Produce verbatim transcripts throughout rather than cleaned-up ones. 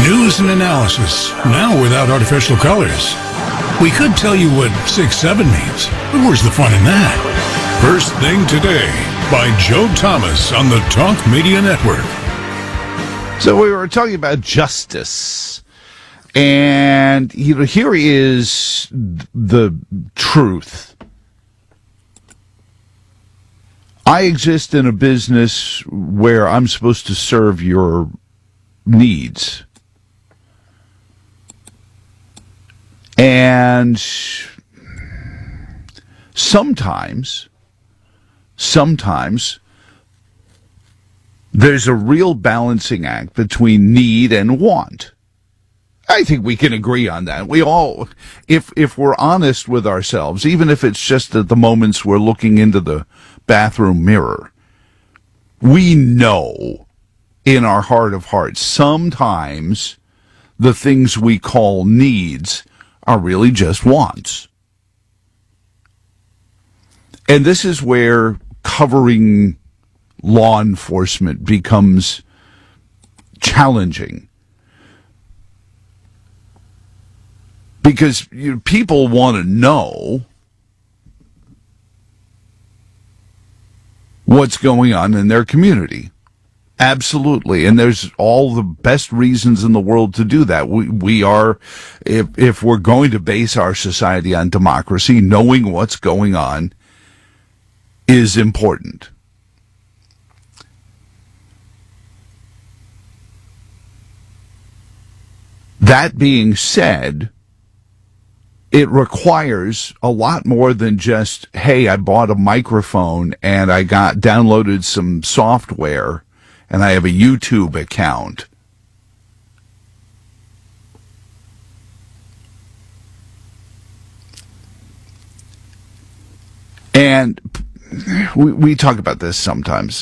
News and analysis, now without artificial colors. We could tell you what six seven means, but where's the fun in that? First Thing Today by Joe Thomas on the Talk Media Network. So we were talking about justice, and you know, here is the truth. I exist in a business where I'm supposed to serve your needs. And sometimes, sometimes there's a real balancing act between need and want. I think we can agree on that. We all, if if we're honest with ourselves, even if it's just at the moments we're looking into the bathroom mirror, we know in our heart of hearts, sometimes the things we call needs are really just wants. And this is where covering law enforcement becomes challenging. Because you know, people want to know what's going on in their community. Absolutely. And there's all the best reasons in the world to do that. We, we are, if, if we're going to base our society on democracy, knowing what's going on is important. That being said, it requires a lot more than just, hey, I bought a microphone and I got downloaded some software and I have a YouTube account. And we, we talk about this sometimes.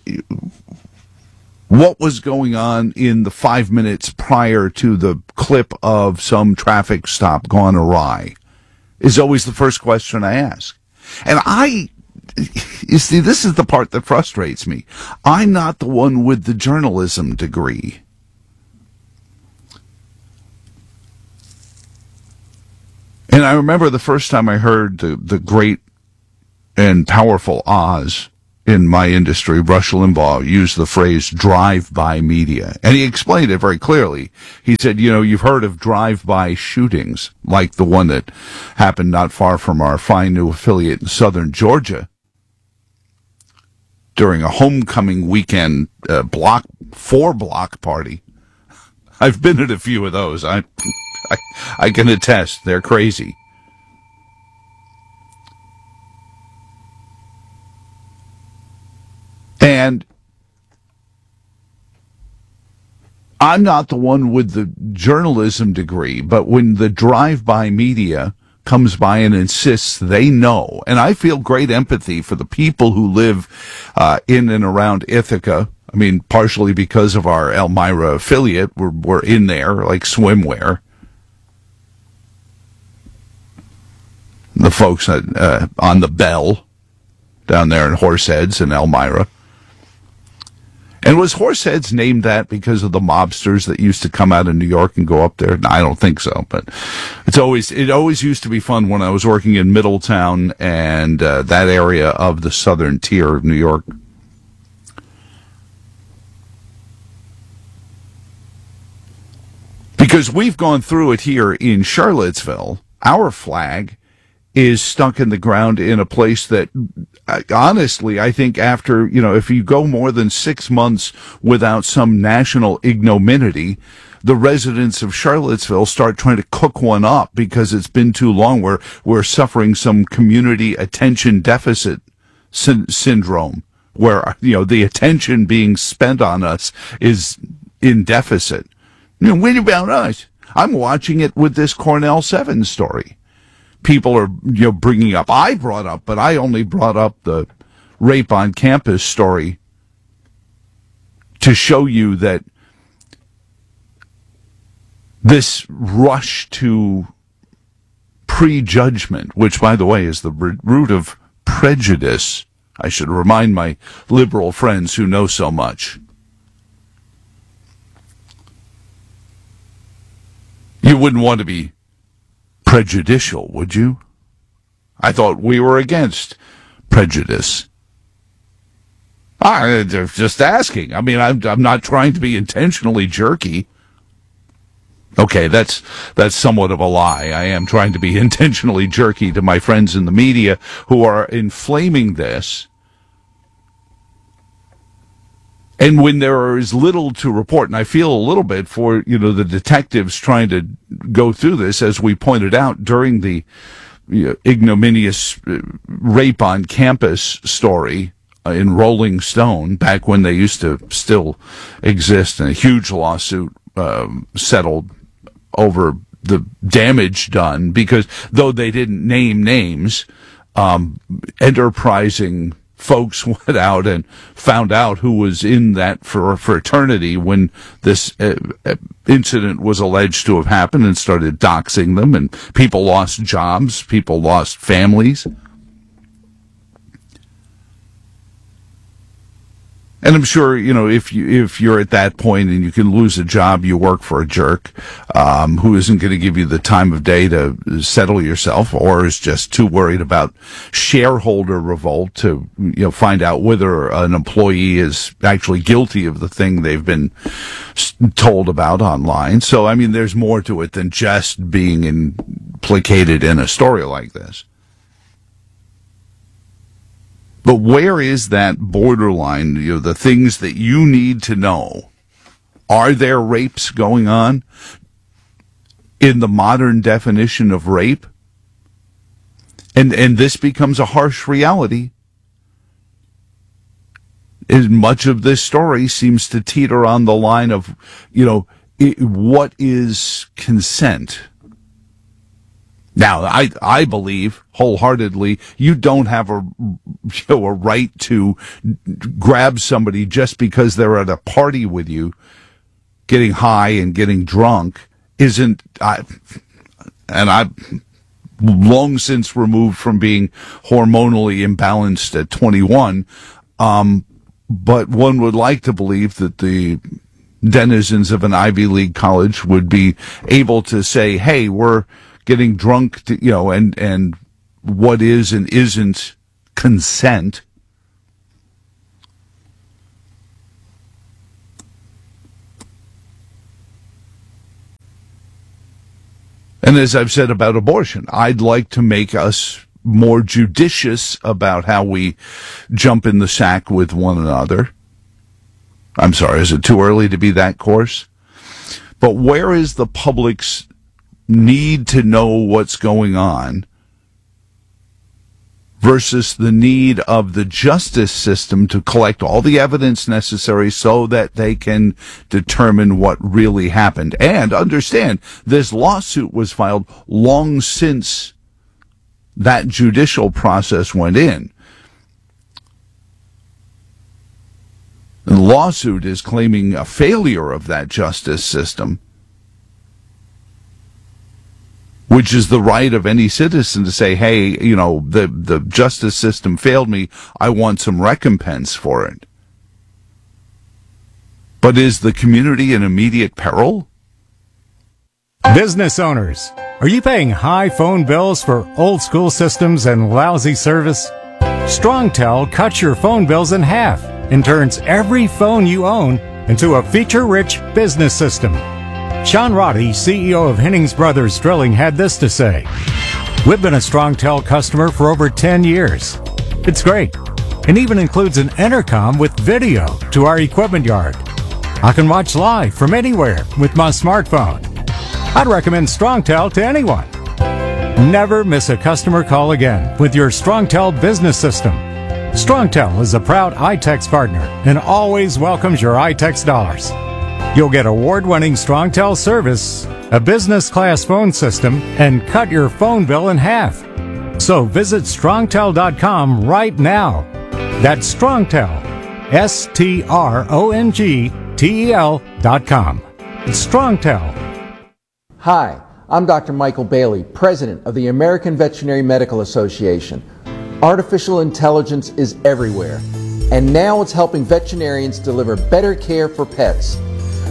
What was going on in the five minutes prior to the clip of some traffic stop gone awry is always the first question I ask. And I, you see, this is the part that frustrates me. I'm not the one with the journalism degree. And I remember the first time I heard the, the great and powerful Oz in my industry, Rush Limbaugh, used the phrase drive-by media. And he explained it very clearly. He said, you know, you've heard of drive-by shootings, like the one that happened not far from our fine new affiliate in southern Georgia during a homecoming weekend uh, block, four-block party. I've been at a few of those. I, I, I can attest. They're crazy. And I'm not the one with the journalism degree, but when the drive-by media comes by and insists they know, and I feel great empathy for the people who live uh, in and around Ithaca. I mean, partially because of our Elmira affiliate, we're, we're in there like swimwear. The folks uh, on the Bell down there in Horseheads and Elmira. And was Horseheads named that because of the mobsters that used to come out of New York and go up there? No, I don't think so, but it's always, it always used to be fun when I was working in Middletown and uh, that area of the southern tier of New York. Because we've gone through it here in Charlottesville. Our flag is stuck in the ground in a place that, honestly, I think after, you know, if you go more than six months without some national ignominy, the residents of Charlottesville start trying to cook one up because it's been too long. We're, we're suffering some community attention deficit sy- syndrome where, you know, the attention being spent on us is in deficit. You know, what about us? I'm watching it with this Cornell seven story. People are, you know, bringing up, I brought up, but I only brought up the rape on campus story to show you that this rush to prejudgment, which, by the way, is the root of prejudice. I should remind my liberal friends who know so much. You wouldn't want to be prejudicial, would you? I thought we were against prejudice. I'm just asking. I mean, I'm, I'm not trying to be intentionally jerky. Okay, that's that's somewhat of a lie. I am trying to be intentionally jerky to my friends in the media who are inflaming this. And when there is little to report, and I feel a little bit for, you know, the detectives trying to go through this, as we pointed out during the you know, ignominious rape on campus story in Rolling Stone, back when they used to still exist, and a huge lawsuit um, settled over the damage done, because though they didn't name names, um, enterprising folks went out and found out who was in that for fraternity when this uh, incident was alleged to have happened, and started doxing them, and people lost jobs, people lost families. And I'm sure, you know, if you, if you're at that point and you can lose a job, you work for a jerk, um, who isn't going to give you the time of day to settle yourself, or is just too worried about shareholder revolt to, you know, find out whether an employee is actually guilty of the thing they've been told about online. So, I mean, there's more to it than just being implicated in a story like this. But where is that borderline, you know, the things that you need to know? Are there rapes going on in the modern definition of rape? And and this becomes a harsh reality. As much of this story seems to teeter on the line of, you know, it, what is consent? Now, I I believe wholeheartedly you don't have a you know, a right to grab somebody just because they're at a party with you, getting high and getting drunk. Isn't I? And I'm long since removed from being hormonally imbalanced at twenty-one. Um, but one would like to believe that the denizens of an Ivy League college would be able to say, "Hey, we're getting drunk," to, you know, and, and what is and isn't consent. And as I've said about abortion, I'd like to make us more judicious about how we jump in the sack with one another. I'm sorry, is it too early to be that coarse? But where is the public's need to know what's going on versus the need of the justice system to collect all the evidence necessary so that they can determine what really happened? And understand, this lawsuit was filed long since that judicial process went in. The lawsuit is claiming a failure of that justice system, which is the right of any citizen to say, hey, you know, the, the justice system failed me. I want some recompense for it. But is the community in immediate peril? Business owners, are you paying high phone bills for old school systems and lousy service? StrongTel cuts your phone bills in half and turns every phone you own into a feature-rich business system. Sean Roddy, C E O of Hennings Brothers Drilling, had this to say: "We've been a StrongTel customer for over ten years. It's great, and even includes an intercom with video to our equipment yard. I can watch live from anywhere with my smartphone. I'd recommend StrongTel to anyone. Never miss a customer call again with your StrongTel business system. StrongTel is a proud iTex partner and always welcomes your iTex dollars. You'll get award-winning StrongTel service, a business-class phone system, and cut your phone bill in half. So visit strongtel dot com right now. That's StrongTel, S T R O N G T E L dot com. It's StrongTel. Hi, I'm Doctor Michael Bailey, President of the American Veterinary Medical Association. Artificial intelligence is everywhere, and now it's helping veterinarians deliver better care for pets.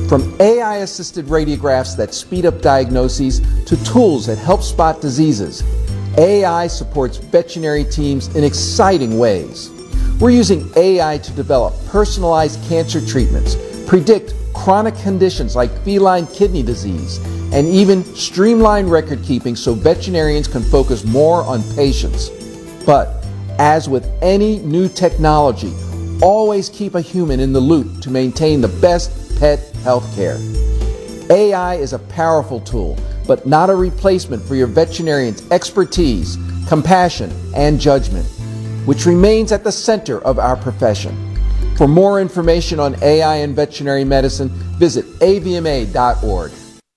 From A I-assisted radiographs that speed up diagnoses to tools that help spot diseases, A I supports veterinary teams in exciting ways. We're using A I to develop personalized cancer treatments, predict chronic conditions like feline kidney disease, and even streamline record keeping so veterinarians can focus more on patients. But as with any new technology, always keep a human in the loop to maintain the best pet health care. A I is a powerful tool, but not a replacement for your veterinarian's expertise, compassion, and judgment, which remains at the center of our profession. For more information on A I and veterinary medicine, visit A V M A dot org.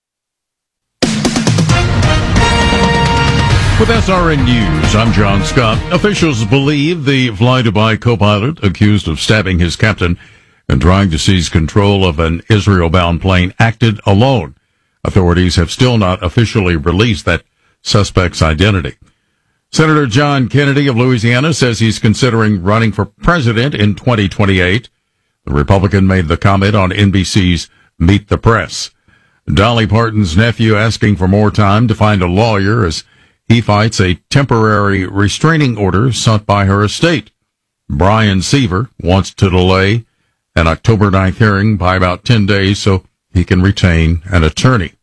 With S R N News, I'm John Scott. Officials believe the fly-Dubai co-pilot accused of stabbing his captain and trying to seize control of an Israel-bound plane acted alone. Authorities have still not officially released that suspect's identity. Senator John Kennedy of Louisiana says he's considering running for president in twenty twenty-eight. The Republican made the comment on N B C's Meet the Press. Dolly Parton's nephew asking for more time to find a lawyer as he fights a temporary restraining order sought by her estate. Brian Seaver wants to delay an October ninth hearing by about ten days so he can retain an attorney.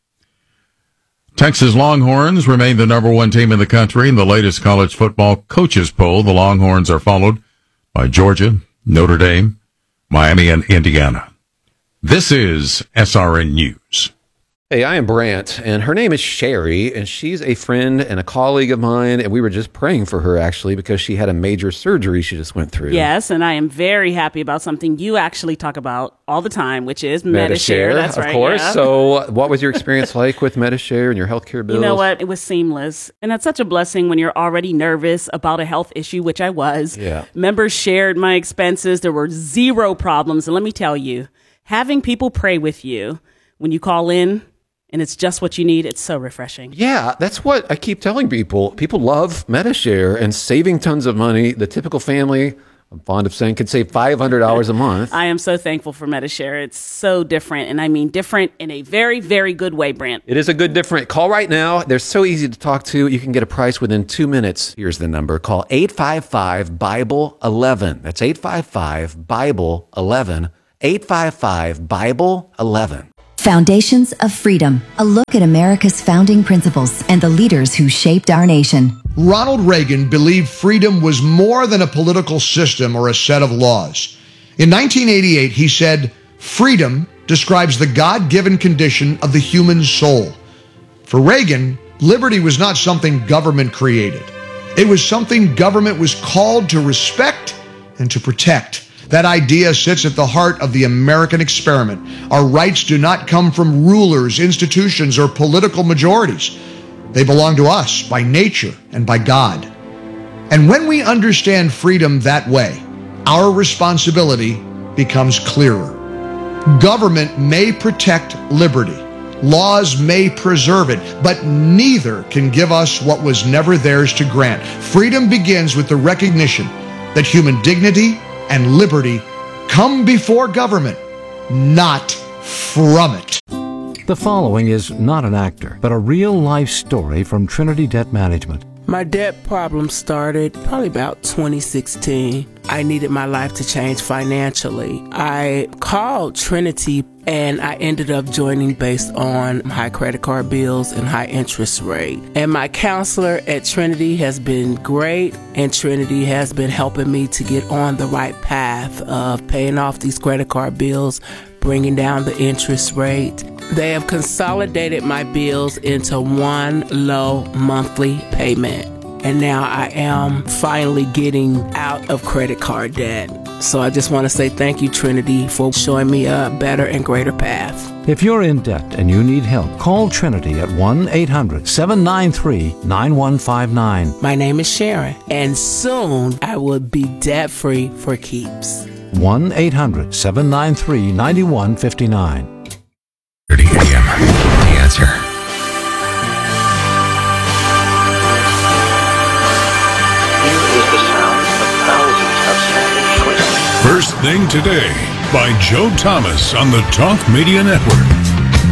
Texas Longhorns remain the number one team in the country in the latest college football coaches poll. The Longhorns are followed by Georgia, Notre Dame, Miami, and Indiana. This is S R N News. Hey, I am Brant, and her name is Sherry, and she's a friend and a colleague of mine, and we were just praying for her, actually, because she had a major surgery she just went through. Yes, and I am very happy about something you actually talk about all the time, which is Medi-Share. That's of right, course. yeah. So what was your experience like with Medi-Share and your healthcare bills? You know what? It was seamless, and that's such a blessing when you're already nervous about a health issue, which I was. Yeah. Members shared my expenses. There were zero problems, and let me tell you, having people pray with you when you call in, and it's just what you need, it's so refreshing. Yeah, that's what I keep telling people. People love Medi-Share and saving tons of money. The typical family, I'm fond of saying, could save five hundred dollars a month. I am so thankful for Medi-Share. It's so different, and I mean different in a very, very good way, Brant. It is a good different. Call right now. They're so easy to talk to. You can get a price within two minutes. Here's the number. Call eight five five, Bible eleven. That's eight five five, Bible eleven. eight five five, Bible eleven. Foundations of Freedom, a look at America's founding principles and the leaders who shaped our nation. Ronald Reagan believed freedom was more than a political system or a set of laws. In nineteen eighty-eight, he said, "Freedom describes the God-given condition of the human soul." For Reagan, liberty was not something government created. It was something government was called to respect and to protect. That idea sits at the heart of the American experiment. Our rights do not come from rulers, institutions, or political majorities. They belong to us by nature and by God. And when we understand freedom that way, our responsibility becomes clearer. Government may protect liberty. Laws may preserve it, but neither can give us what was never theirs to grant. Freedom begins with the recognition that human dignity and liberty come before government, not from it. The following is not an actor, but a real-life story from Trinity Debt Management. My debt problem started probably about twenty sixteen. I needed my life to change financially. I called Trinity and I ended up joining based on high credit card bills and high interest rate. And my counselor at Trinity has been great, and Trinity has been helping me to get on the right path of paying off these credit card bills, bringing down the interest rate. They have consolidated my bills into one low monthly payment. And now I am finally getting out of credit card debt. So I just want to say thank you, Trinity, for showing me a better and greater path. If you're in debt and you need help, call Trinity at one eight hundred, seven nine three, nine one five nine. My name is Sharon, and soon I will be debt-free for keeps. one eight hundred, seven nine three, nine one five nine. thirty a m. The Answer. First thing today by Joe Thomas on the Talk Media Network.